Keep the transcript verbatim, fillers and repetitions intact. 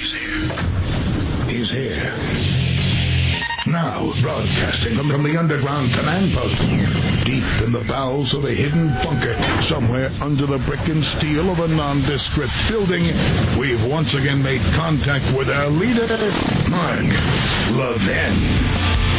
He's here. He's here. Now, broadcasting from the underground command post, deep in the bowels of a hidden bunker, somewhere under the brick and steel of a nondescript building, we've once again made contact with our leader, Mark Levin.